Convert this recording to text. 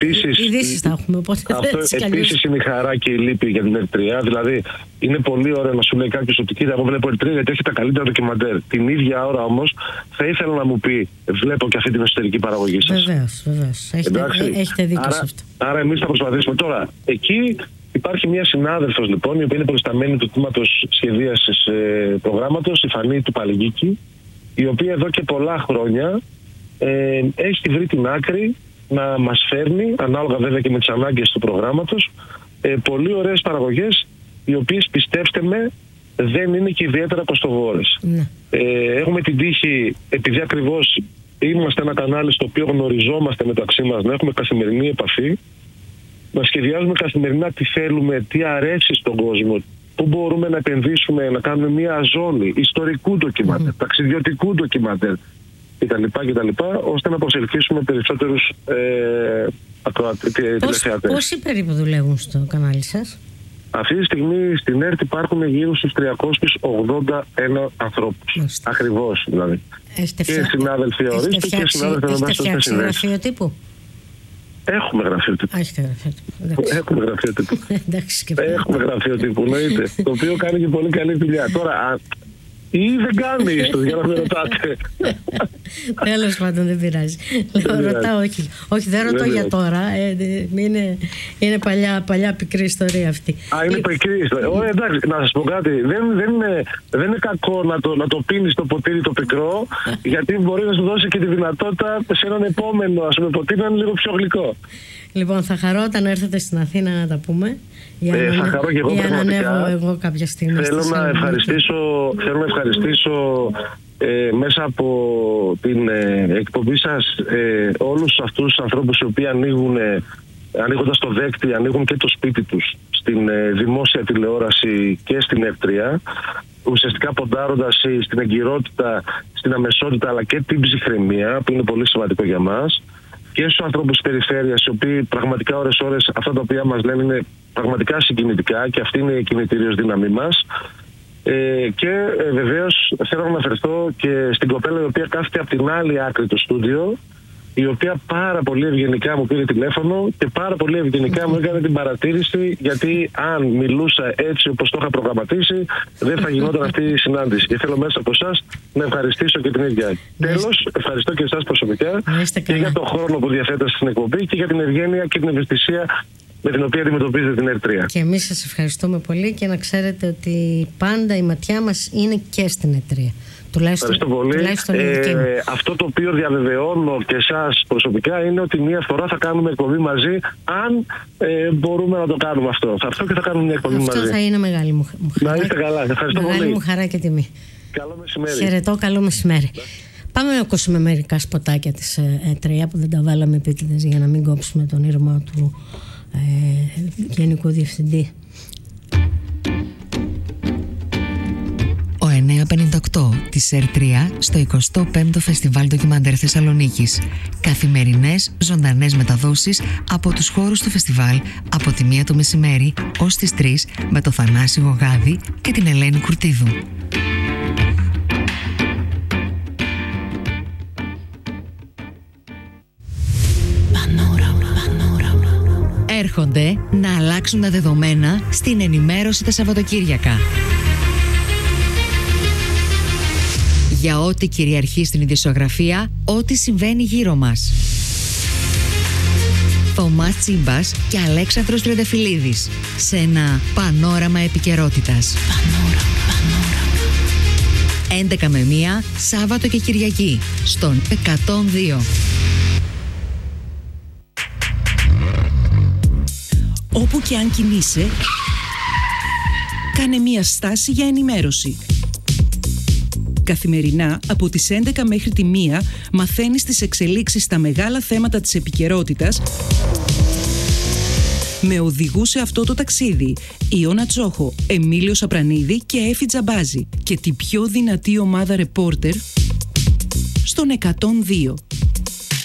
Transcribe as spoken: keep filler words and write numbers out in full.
Επίσης, ειδήσεις θα έχουμε, οπότε αυτό επίσης είναι η χαρά και η λύπη για την Ερτρία. Δηλαδή, είναι πολύ ωραίο να σου λέει κάποιος ότι κοίτα, εγώ βλέπω Ερτρία γιατί έχει τα καλύτερα ντοκιμαντέρ. Την ίδια ώρα όμως θα ήθελα να μου πει, βλέπω και αυτή την εσωτερική παραγωγή σας. Βεβαίως, βεβαίως. Έχετε, έχετε δίκιο άρα, σε αυτό. Άρα, εμείς θα προσπαθήσουμε τώρα. Εκεί υπάρχει μια συνάδελφος λοιπόν, η οποία είναι προϊσταμένη του τμήματος σχεδίασης ε, προγράμματος, η Φανή του Παλιγίκη, η οποία εδώ και πολλά χρόνια ε, έχει βρει την άκρη να μας φέρνει, ανάλογα βέβαια και με τις ανάγκες του προγράμματος, ε, πολύ ωραίες παραγωγές, οι οποίες, πιστέψτε με, δεν είναι και ιδιαίτερα κοστοβόρες. Ναι. Ε, έχουμε την τύχη, επειδή ακριβώς είμαστε ένα κανάλι στο οποίο γνωριζόμαστε μεταξύ μας, να έχουμε καθημερινή επαφή, να σχεδιάζουμε καθημερινά τι θέλουμε, τι αρέσει στον κόσμο, πού μπορούμε να επενδύσουμε, να κάνουμε μια ζώνη ιστορικού ντοκιμαντέρ, mm-hmm. ταξιδιωτικού ντοκιμαντέρ κτλ. κτλ. Ώστε να προσελκύσουμε περισσότερους ε, τηλεθεατές. Πόσοι περίπου δουλεύουν στο κανάλι σας? Αυτή τη στιγμή στην ΕΡΤ υπάρχουν γύρω στους τριακόσιους ογδόντα ένα ανθρώπους. Είστε. Ακριβώς δηλαδή. Είστε και συνάδελφοι ορίστοι και συνάδελφοι με βάση φτιάξει γραφείο τύπου? Έχουμε γραφείο τύπου. Έχετε γραφείο τύπου. Έχουμε γραφείο τύπου. Εντάξει, και Έχουμε γραφείο τύπου, εννοείται. Το οποίο κάνει και πολύ καλή δουλειά. Τώρα, ή δεν κάνει ίσως, για να με ρωτάτε. Τέλος πάντων, δεν πειράζει. Λέω, ρωτάω, όχι. Όχι, δεν ρωτώ για τώρα. Ε, είναι είναι παλιά, παλιά πικρή ιστορία αυτή. Α, είναι πικρή ιστορία. Ω, εντάξει, να σας πω κάτι. Δεν, δεν, είναι, δεν είναι κακό να το, να το πίνεις το ποτήρι το πικρό, γιατί μπορεί να σου δώσει και τη δυνατότητα σε έναν επόμενο, ας πούμε, ποτήρι να είναι λίγο πιο γλυκό. Λοιπόν, θα χαρώ όταν έρθετε στην Αθήνα να τα πούμε. Για ε, να, θα χαρώ και εγώ για πραγματικά. Να ανέβω εγώ κάποια στιγμή. Θέλω να ευχαριστήσω, θέλω να ευχαριστήσω ε, μέσα από την ε, εκπομπή σας ε, όλους αυτούς τους ανθρώπους οι οποίοι ανοίγουν, ε, ανοίγοντας το δέκτη, ανοίγουν και το σπίτι τους στην ε, δημόσια τηλεόραση και στην Ερτρία, ουσιαστικά ποντάροντας στην εγκυρότητα, στην αμεσότητα αλλά και την ψυχραιμία, που είναι πολύ σημαντικό για μας, και στους ανθρώπους της περιφέρειας, οι οποίοι πραγματικά ώρες-ώρες αυτά τα οποία μας λένε είναι πραγματικά συγκινητικά και αυτή είναι η κινητήριος δύναμή μας. Ε, και ε, βεβαίως θέλω να αναφερθώ και στην κοπέλα η οποία κάθεται από την άλλη άκρη του στούντιο, η οποία πάρα πολύ ευγενικά μου πήρε τηλέφωνο και πάρα πολύ ευγενικά μου έκανε την παρατήρηση, γιατί αν μιλούσα έτσι όπως το είχα προγραμματίσει δεν θα γινόταν αυτή η συνάντηση. Και θέλω μέσα από εσάς να ευχαριστήσω και την ίδια. Τέλος, ευχαριστώ και εσάς προσωπικά και για τον χρόνο που διαθέτετε στην εκπομπή και για την ευγένεια και την ευαισθησία με την οποία αντιμετωπίζετε την Ερτρία. Και εμείς σας ευχαριστούμε πολύ και να ξέρετε ότι πάντα η ματιά μας είναι και στην Ερτρία. Τουλάχιστον, Ευχαριστώ πολύ. Ε, αυτό το οποίο διαβεβαιώνω και εσάς προσωπικά είναι ότι μία φορά θα κάνουμε εκπομπή μαζί, αν ε, μπορούμε να το κάνουμε αυτό. Θα έρθω και θα κάνουμε μια εκπομπή αυτό μαζί. Αυτό θα είναι μεγάλη μου χαρά. Να είστε καλά. Ευχαριστώ μεγάλη πολύ. μου χαρά και τιμή. Καλό μεσημέρι. Χαιρετώ, καλό μεσημέρι. Πάμε να ακούσουμε μερικά σποτάκια της Ερτρία που δεν τα βάλαμε επίτηδες για να μην κόψουμε τον ήρμα του ε, Γενικού Διευθυντή. Ο εννιακόσια πενήντα οκτώ της Ερτρία στο εικοστό πέμπτο Φεστιβάλ Ντοκιμαντέρ Θεσσαλονίκης. Καθημερινές ζωντανές μεταδόσεις από τους χώρους του φεστιβάλ από τη μία το μεσημέρι ως τις τρεις με το Θανάση Γογάδη και την Ελένη Κουρτίδου. Έρχονται να αλλάξουν τα δεδομένα στην ενημέρωση τα Σαββατοκύριακα. Για ό,τι κυριαρχεί στην ειδησιογραφία, ό,τι συμβαίνει γύρω μας. Θωμάς Τσίμπας και Αλέξανδρος Τριανταφυλλίδης σε ένα πανόραμα επικαιρότητας. Πανόραμα, πανόραμα. έντεκα με μία, Σάββατο και Κυριακή, στον εκατόν δύο. Όπου και αν κινείσαι, κάνε μία στάση για ενημέρωση. Καθημερινά, από τις έντεκα μέχρι τη μία, μαθαίνεις τις εξελίξεις στα μεγάλα θέματα της επικαιρότητας με οδηγούς σε αυτό το ταξίδι Ιώνα Τσόχο, Εμίλιο Σαπρανίδη και Έφη Τζαμπάζη και την πιο δυνατή ομάδα ρεπόρτερ στον εκατόν δύο.